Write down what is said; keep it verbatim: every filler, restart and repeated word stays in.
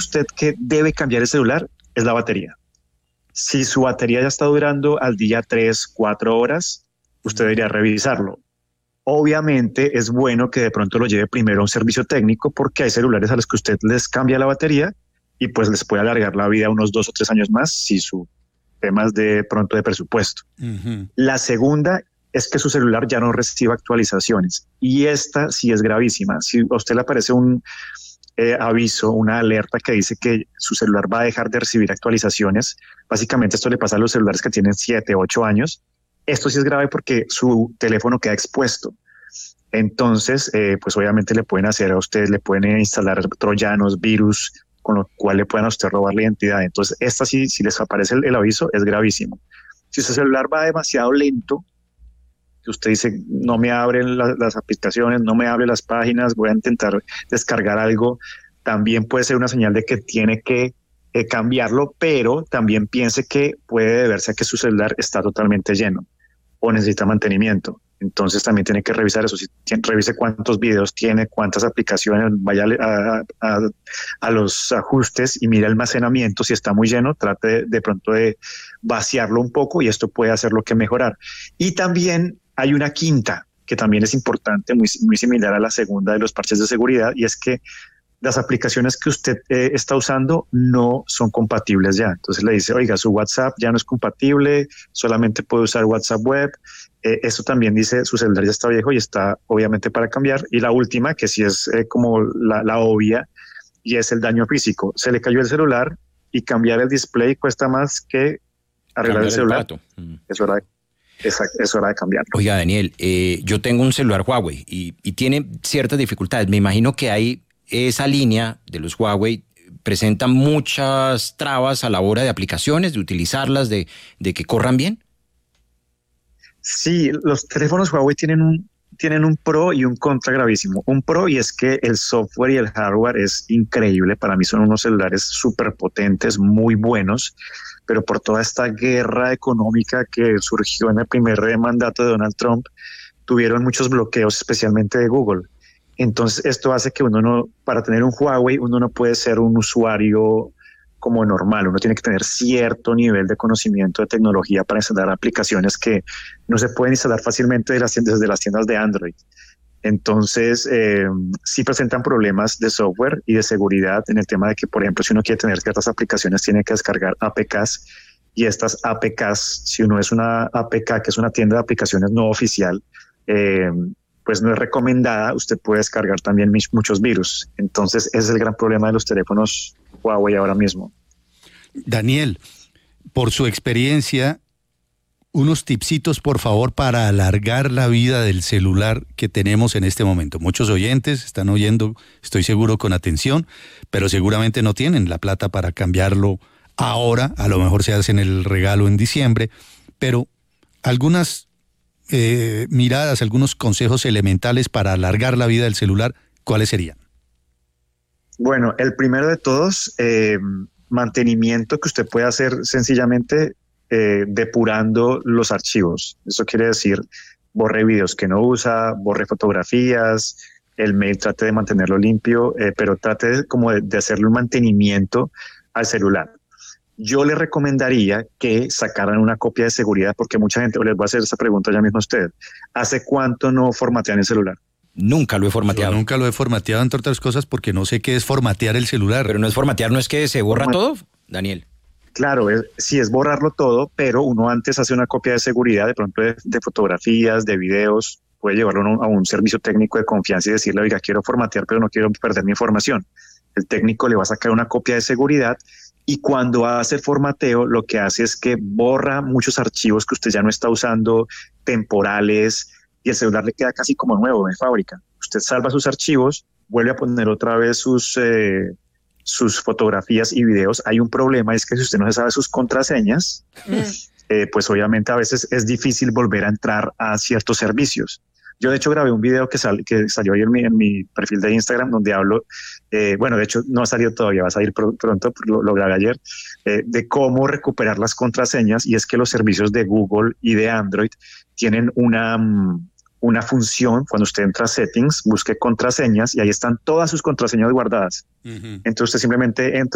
usted que debe cambiar el celular es la batería. Si su batería ya está durando al día tres, cuatro horas, usted debería revisarlo. Obviamente es bueno que de pronto lo lleve primero a un servicio técnico porque hay celulares a los que usted les cambia la batería y pues les puede alargar la vida unos dos o tres años más si su tema es de pronto de presupuesto. Uh-huh. La segunda es que su celular ya no reciba actualizaciones y esta sí es gravísima. Si a usted le aparece un eh, aviso, una alerta que dice que su celular va a dejar de recibir actualizaciones, básicamente esto le pasa a los celulares que tienen siete, ocho años. Esto sí es grave porque su teléfono queda expuesto. Entonces, eh, pues obviamente le pueden hacer a usted, le pueden instalar troyanos, virus, con lo cual le pueden a usted robar la identidad. Entonces, esta sí, si les aparece el, el aviso, es gravísimo. Si su celular va demasiado lento, que usted dice, no me abren la, las aplicaciones, no me abren las páginas, voy a intentar descargar algo, también puede ser una señal de que tiene que eh, cambiarlo, pero también piense que puede deberse a que su celular está totalmente lleno o necesita mantenimiento. Entonces también tiene que revisar eso, si tiene, revise cuántos videos tiene, cuántas aplicaciones, vaya a, a, a los ajustes y mire el almacenamiento, si está muy lleno, trate de, de pronto de vaciarlo un poco y esto puede hacerlo que mejorar. Y también hay una quinta, que también es importante, muy, muy similar a la segunda de los parches de seguridad, y es que las aplicaciones que usted eh, está usando no son compatibles ya. Entonces le dice, oiga, su WhatsApp ya no es compatible, solamente puede usar WhatsApp web. Eh, eso también dice, su celular ya está viejo y está obviamente para cambiar. Y la última, que sí es eh, como la, la obvia, y es el daño físico. Se le cayó el celular y cambiar el display cuesta más que arreglar cambiar el celular. El mm. Es hora de Exacto, es hora de cambiarlo. Oiga, Daniel, eh, yo tengo un celular Huawei y, y tiene ciertas dificultades. Me imagino que hay esa línea de los Huawei presenta muchas trabas a la hora de aplicaciones, de utilizarlas, de, de que corran bien. Sí, los teléfonos Huawei tienen un, tienen un pro y un contra gravísimo. Un pro y es que el software y el hardware es increíble. Para mí son unos celulares súper potentes, muy buenos, pero por toda esta guerra económica que surgió en el primer mandato de Donald Trump, tuvieron muchos bloqueos, especialmente de Google. Entonces esto hace que uno no, para tener un Huawei, uno no puede ser un usuario como normal, uno tiene que tener cierto nivel de conocimiento de tecnología para instalar aplicaciones que no se pueden instalar fácilmente de las tiendas, desde las tiendas de Android. Entonces eh, sí presentan problemas de software y de seguridad en el tema de que, por ejemplo, si uno quiere tener ciertas aplicaciones, tiene que descargar A P Ks y estas A P Ks, si uno es una A P K que es una tienda de aplicaciones no oficial, eh, pues no es recomendada, usted puede descargar también muchos virus. Entonces ese es el gran problema de los teléfonos Huawei ahora mismo. Daniel, por su experiencia, unos tipsitos por favor para alargar la vida del celular que tenemos en este momento. Muchos oyentes están oyendo, estoy seguro, con atención, pero seguramente no tienen la plata para cambiarlo ahora, a lo mejor se hacen el regalo en diciembre, pero algunas Eh, miradas, algunos consejos elementales para alargar la vida del celular, ¿cuáles serían? Bueno, el primero de todos, eh, mantenimiento que usted puede hacer sencillamente eh, depurando los archivos. Eso quiere decir, borre videos que no usa, borre fotografías, el mail trate de mantenerlo limpio, eh, pero trate de, como de, de hacerle un mantenimiento al celular. Yo le recomendaría que sacaran una copia de seguridad, porque mucha gente, les voy a hacer esa pregunta ya mismo a usted. ¿Hace cuánto no formatean el celular? Nunca lo he formateado. Yo nunca lo he formateado, entre otras cosas, porque no sé qué es formatear el celular. Pero no es formatear, ¿no es que se borra Format- todo, Daniel? Claro, es, sí es borrarlo todo, pero uno antes hace una copia de seguridad, de pronto de, de fotografías, de videos, puede llevarlo a un, a un servicio técnico de confianza y decirle, oiga, quiero formatear, pero no quiero perder mi información. El técnico le va a sacar una copia de seguridad. Y cuando hace formateo, lo que hace es que borra muchos archivos que usted ya no está usando, temporales, y el celular le queda casi como nuevo de fábrica. Usted salva sus archivos, vuelve a poner otra vez sus, eh, sus fotografías y videos. Hay un problema, es que si usted no se sabe sus contraseñas, mm. eh, pues obviamente a veces es difícil volver a entrar a ciertos servicios. Yo de hecho grabé un video que, sal, que salió hoy en mi, en mi perfil de Instagram donde hablo, eh, bueno, de hecho no ha salido todavía, va a salir pr- pronto, lo, lo grabé ayer, eh, de cómo recuperar las contraseñas, y es que los servicios de Google y de Android tienen una, una función, cuando usted entra a Settings, busque contraseñas y ahí están todas sus contraseñas guardadas. Uh-huh. Entonces usted simplemente entra